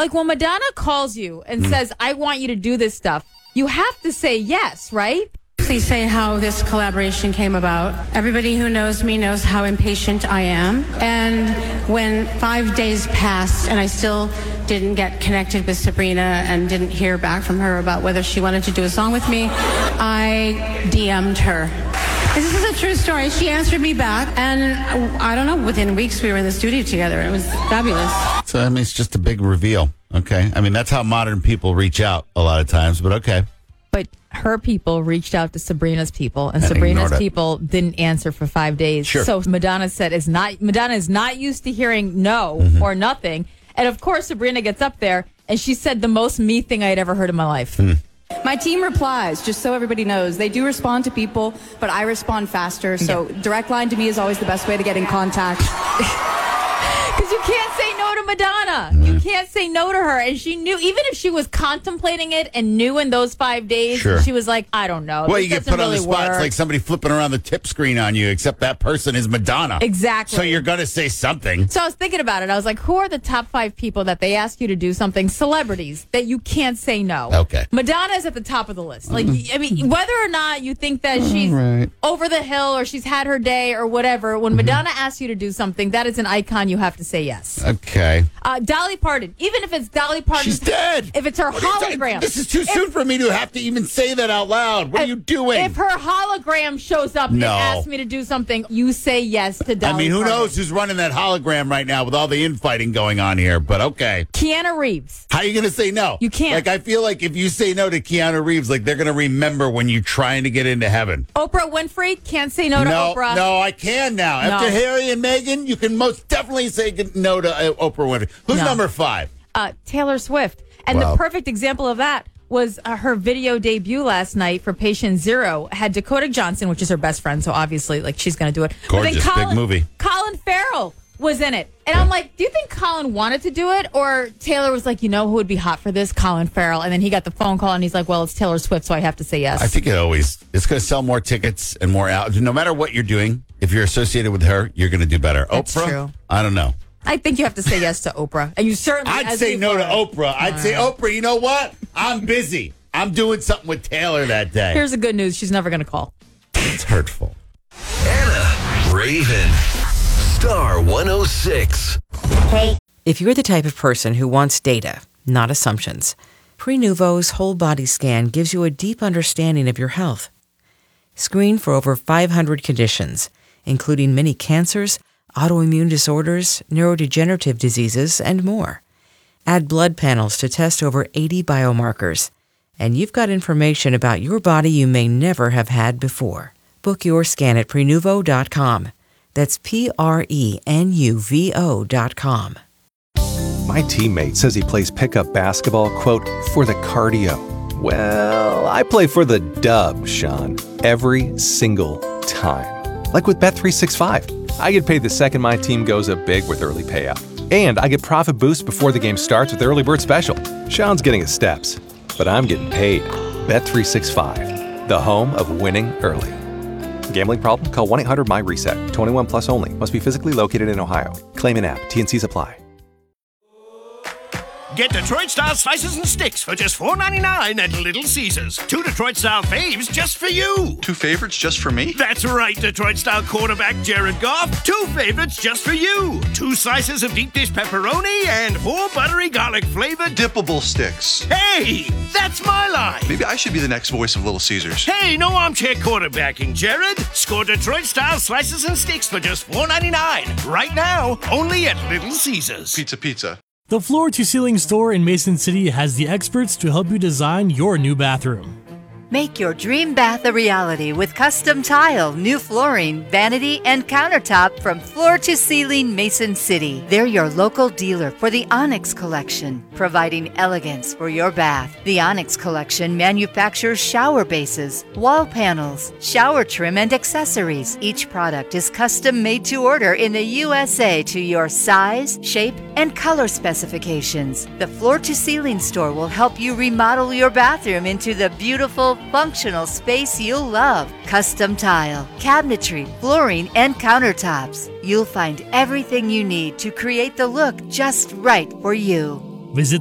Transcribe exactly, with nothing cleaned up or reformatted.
Like when Madonna calls you and mm. says, I want you to do this stuff, you have to say yes, right? Please say how this collaboration came about. Everybody who knows me knows how impatient I am. And when five days passed and I still didn't get connected with Sabrina and didn't hear back from her about whether she wanted to do a song with me, I D M'd her. This is a true story. She answered me back, and I don't know, within weeks we were in the studio together. It was fabulous. So, I mean, it's just a big reveal, okay? I mean, that's how modern people reach out a lot of times, but okay. But her people reached out to Sabrina's people, and, and Sabrina's people didn't answer for five days. Sure. So Madonna said, "Is not Madonna is not used to hearing no mm-hmm. or nothing." And of course, Sabrina gets up there, and she said the most me thing I had ever heard in my life. Mm. My team replies, just so everybody knows. They do respond to people, but I respond faster. So yeah. direct line to me is always the best way to get in contact. Because you can't say no to Madonna. Mm. You can't say no to her. And she knew, even if she was contemplating it and knew in those five days, sure. she was like, I don't know. Well, you get put really on the spot. work. It's like somebody flipping around the tip screen on you, except that person is Madonna. Exactly. So you're going to say something. So I was thinking about it. I was like, who are the top five people that they ask you to do something, celebrities, that you can't say no? Okay. Madonna's at the top of the list. Like, I mean, whether or not you think that she's right. over the hill or she's had her day or whatever, when mm-hmm. Madonna asks you to do something, that is an icon. You have to say yes. Okay. Uh, Dolly Parton, even if it's Dolly Parton. She's dead. If it's her what hologram. This is too if, soon for me to have to even say that out loud. What if, are you doing? If her hologram shows up no. and asks me to do something, you say yes to Dolly I mean, who Parton. knows who's running that hologram right now with all the infighting going on here, but okay. Keanu Reeves. How are you going to say no? You can't. Like, I feel like if you say no to Keanu Reeves, like, they're going to remember when you're trying to get into heaven. Oprah Winfrey, can't say no to no, Oprah. No, I can now. No. After Harry and Meghan, you can most definitely say no to uh, Oprah Winfrey. Who's no. number five? Uh, Taylor Swift. And wow. the perfect example of that was uh, her video debut last night for Patient Zero. Had Dakota Johnson, which is her best friend, so obviously, like, she's going to do it. Gorgeous, Colin, big movie. Colin Farrell was in it. And I'm like, do you think Colin wanted to do it? Or Taylor was like, you know who would be hot for this? Colin Farrell. And then he got the phone call, and he's like, well, it's Taylor Swift, so I have to say yes. I think it always, it's going to sell more tickets and more out. No matter what you're doing, if you're associated with her, you're going to do better. That's Oprah? True. I don't know. I think you have to say yes to Oprah. And you certainly... I'd say no to Oprah. I'd say, Oprah, you know what? I'm busy. I'm doing something with Taylor that day. Here's the good news. She's never going to call. It's hurtful. Anna Raven, Star one oh six. Hey. If you're the type of person who wants data, not assumptions, Prenuvo's whole body scan gives you a deep understanding of your health. Screen for over five hundred conditions, including many cancers, autoimmune disorders, neurodegenerative diseases, and more. Add blood panels to test over eighty biomarkers, and you've got information about your body you may never have had before. Book your scan at Prenuvo dot com. That's P R E N U V O dot com. My teammate says he plays pickup basketball, quote, for the cardio. Well, I play for the dub, Sean, every single time. Like with Bet three sixty-five. I get paid the second my team goes up big with early payout. And I get profit boost before the game starts with Early Bird Special. Sean's getting his steps, but I'm getting paid. Bet three sixty-five, the home of winning early. Gambling problem? Call one eight hundred M Y reset. twenty-one plus only. Must be physically located in Ohio. Claim in app. T N Cs apply. Get Detroit-style slices and sticks for just four ninety-nine at Little Caesars. Two Detroit-style faves just for you. Two favorites just for me? That's right, Detroit-style quarterback Jared Goff. Two favorites just for you. Two slices of deep dish pepperoni and four buttery garlic-flavored... dippable sticks. Hey, that's my line. Maybe I should be the next voice of Little Caesars. Hey, no armchair quarterbacking, Jared. Score Detroit-style slices and sticks for just four ninety-nine. Right now, only at Little Caesars. Pizza, pizza. The Floor to Ceiling store in Mason City has the experts to help you design your new bathroom. Make your dream bath a reality with custom tile, new flooring, vanity, and countertop from Floor to Ceiling Mason City. They're your local dealer for the Onyx Collection, providing elegance for your bath. The Onyx Collection manufactures shower bases, wall panels, shower trim, and accessories. Each product is custom made to order in the U S A to your size, shape, and color specifications. The Floor to Ceiling store will help you remodel your bathroom into the beautiful, functional space you'll love. Custom tile, cabinetry, flooring, and countertops. You'll find everything you need to create the look just right for you. Visit